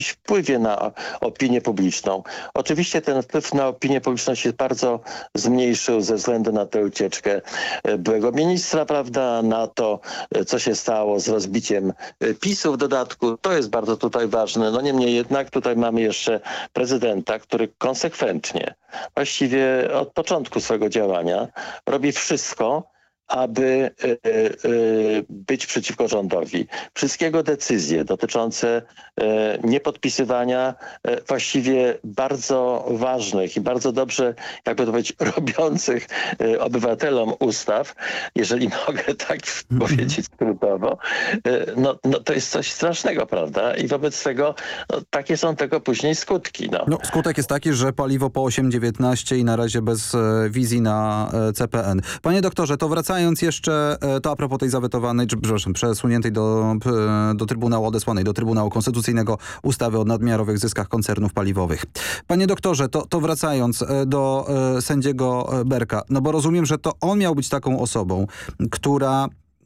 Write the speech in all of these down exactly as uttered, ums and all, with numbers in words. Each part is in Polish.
wpływie na opinię publiczną. Oczywiście ten wpływ na opinię publiczną się bardzo zmniejszył ze względu na tę ucieczkę byłego ministra, prawda, na to, co się stało z rozbiciem PiSu w dodatku. To jest bardzo tutaj ważne. No niemniej jednak tutaj mamy jeszcze prezydenta, który konsekwentnie, właściwie od początku swojego działania robi wszystko, aby y, y, być przeciwko rządowi. Wszystkie jego decyzje dotyczące y, niepodpisywania y, właściwie bardzo ważnych i bardzo dobrze, jakby to powiedzieć, robiących y, obywatelom ustaw, jeżeli mogę tak powiedzieć skrótowo, y, no, no to jest coś strasznego, prawda? I wobec tego no, takie są tego później skutki. No. No, skutek jest taki, że paliwo po osiem dziewiętnaście i na razie bez e, wizji na e, C P N. Panie doktorze, to wracając jeszcze, e, to a propos tej zawetowanej, czy przepraszam, przesuniętej do, e, do Trybunału, odesłanej do Trybunału Konstytucyjnego ustawy o nadmiarowych zyskach koncernów paliwowych. Panie doktorze, to, to wracając e, do e, sędziego Berka, no bo rozumiem, że to on miał być taką osobą, która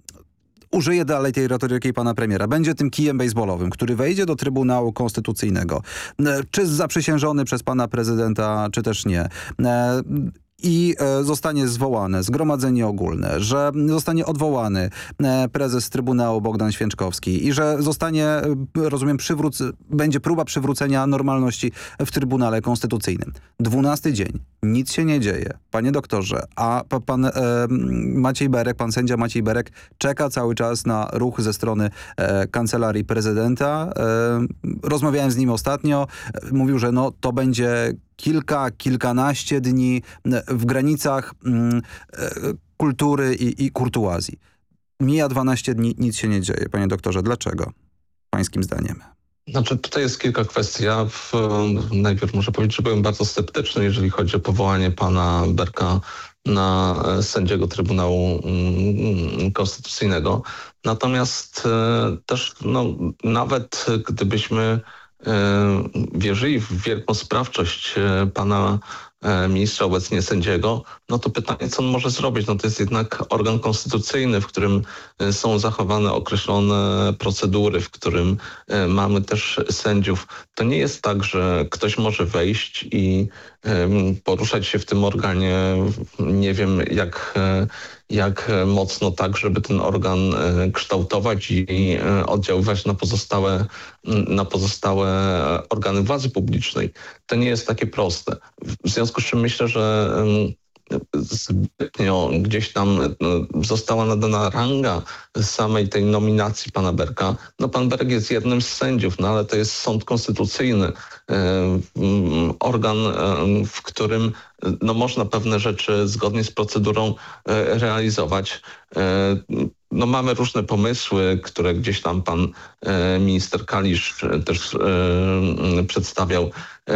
użyje dalej tej retoryki pana premiera. Będzie tym kijem bejsbolowym, który wejdzie do Trybunału Konstytucyjnego, e, czy zaprzysiężony przez pana prezydenta, czy też nie. E, I e, zostanie zwołane zgromadzenie ogólne, że zostanie odwołany e, prezes Trybunału Bogdan Święczkowski i że zostanie, e, rozumiem, przywróc- będzie próba przywrócenia normalności w Trybunale Konstytucyjnym. Dwunasty dzień. Nic się nie dzieje. Panie doktorze, a pa, pan e, Maciej Berek, pan sędzia Maciej Berek czeka cały czas na ruch ze strony e, Kancelarii Prezydenta. E, rozmawiałem z nim ostatnio. E, mówił, że no to będzie kilka, kilkanaście dni w granicach mm, e, kultury i, i kurtuazji. Mija dwanaście dni, nic się nie dzieje. Panie doktorze, dlaczego? Pańskim zdaniem. Znaczy tutaj jest kilka kwestii. Ja w, najpierw muszę powiedzieć, że byłem bardzo sceptyczny, jeżeli chodzi o powołanie pana Berka na sędziego Trybunału Konstytucyjnego. Natomiast e, też no, nawet gdybyśmy wierzyli w wielką sprawczość pana ministra, obecnie sędziego, no to pytanie, co on może zrobić? No to jest jednak organ konstytucyjny, w którym są zachowane określone procedury, w którym mamy też sędziów. To nie jest tak, że ktoś może wejść i poruszać się w tym organie, nie wiem jak, jak mocno tak, żeby ten organ kształtować i oddziaływać na pozostałe, na pozostałe organy władzy publicznej. To nie jest takie proste. W związku z czym myślę, że zbytnio gdzieś tam została nadana ranga samej tej nominacji pana Berka. No pan Berek jest jednym z sędziów, no ale to jest sąd konstytucyjny. Organ, w którym no można pewne rzeczy zgodnie z procedurą realizować. No mamy różne pomysły, które gdzieś tam pan minister Kalisz też przedstawiał.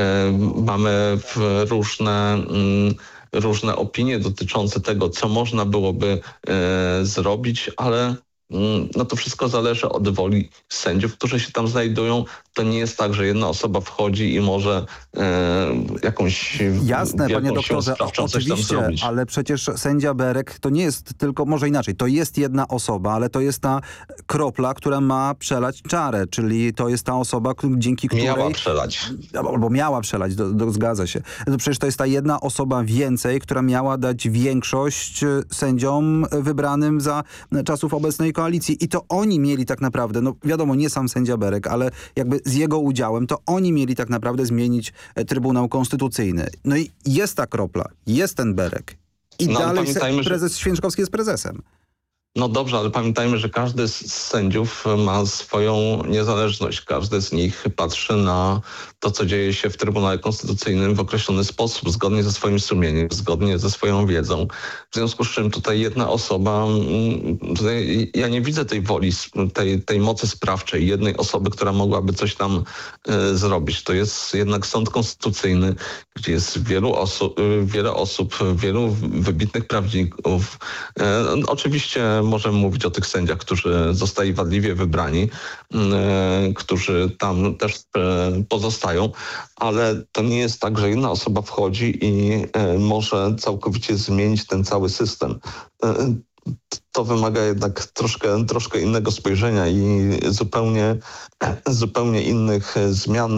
Mamy różne różne opinie dotyczące tego, co można byłoby e, zrobić, ale no to wszystko zależy od woli sędziów, którzy się tam znajdują. To nie jest tak, że jedna osoba wchodzi i może e, jakąś Jasne, panie doktorze, oczywiście, zrobić. Ale przecież sędzia Berek to nie jest tylko, może inaczej, to jest jedna osoba, ale to jest ta kropla, która ma przelać czarę, czyli to jest ta osoba, dzięki której... Miała przelać. Albo miała przelać, do, do, zgadza się. To przecież to jest ta jedna osoba więcej, która miała dać większość sędziom wybranym za czasów obecnej koalicji. I to oni mieli tak naprawdę, no wiadomo, nie sam sędzia Berek, ale jakby z jego udziałem, to oni mieli tak naprawdę zmienić Trybunał Konstytucyjny. No i jest ta kropla, jest ten Berek. I no, dalej prezes że... Święczkowski jest prezesem. No dobrze, ale pamiętajmy, że każdy z sędziów ma swoją niezależność. Każdy z nich patrzy na to, co dzieje się w Trybunale Konstytucyjnym w określony sposób, zgodnie ze swoim sumieniem, zgodnie ze swoją wiedzą. W związku z czym tutaj jedna osoba, tutaj ja nie widzę tej woli, tej, tej mocy sprawczej jednej osoby, która mogłaby coś tam y, zrobić. To jest jednak sąd konstytucyjny, gdzie jest wielu osób, wiele osób, wielu wybitnych prawników. Y, oczywiście możemy mówić o tych sędziach, którzy zostali wadliwie wybrani, y, którzy tam też y, pozostają, ale to nie jest tak, że jedna osoba wchodzi i y, może całkowicie zmienić ten cały system. Y, to wymaga jednak troszkę, troszkę innego spojrzenia i zupełnie, zupełnie innych zmian